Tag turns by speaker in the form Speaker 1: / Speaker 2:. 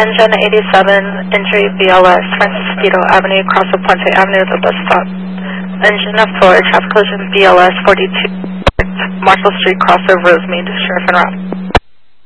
Speaker 1: engine 87, injury BLS, Francisquito Avenue, cross of Puente Avenue, the bus stop. Engine 4, traffic collision BLS 42, Marshall Street, cross of Rosemead, Sheriff and Route.